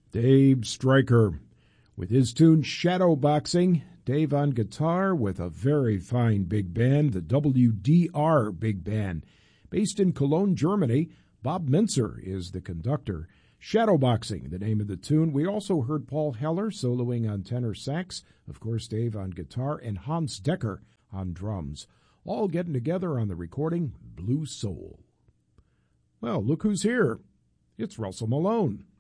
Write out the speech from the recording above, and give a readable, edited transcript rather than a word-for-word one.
Dave Stryker with his tune Shadowboxing. Dave on guitar with a very fine big band, the WDR Big Band. Based in Cologne, Germany, Bob Minzer is the conductor. Shadowboxing, the name of the tune. We also heard Paul Heller soloing on tenor sax, of course Dave on guitar, and Hans Decker on drums, all getting together on the recording Blue Soul. Well, look who's here. It's Russell Malone.